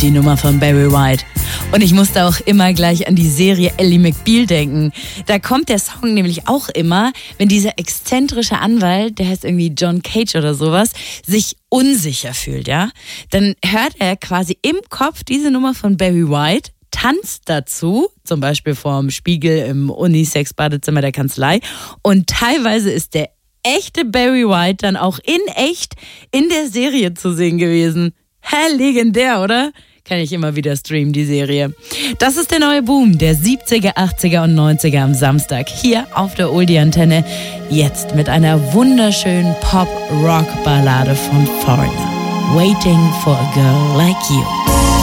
die Nummer von Barry White. Und ich musste auch immer gleich an die Serie Ally McBeal denken. Da kommt der Song nämlich auch immer, wenn dieser exzentrische Anwalt, der heißt irgendwie John Cage oder sowas, sich unsicher fühlt, ja. Dann hört er quasi im Kopf diese Nummer von Barry White, tanzt dazu, zum Beispiel vorm Spiegel im Unisex-Badezimmer der Kanzlei. Und teilweise ist der echte Barry White dann auch in echt in der Serie zu sehen gewesen. Legendär, oder? Kann ich immer wieder streamen, die Serie. Das ist der neue Boom der 70er, 80er und 90er am Samstag. Hier auf der Oldie-Antenne. Jetzt mit einer wunderschönen Pop-Rock-Ballade von Foreigner. Waiting for a Girl Like You.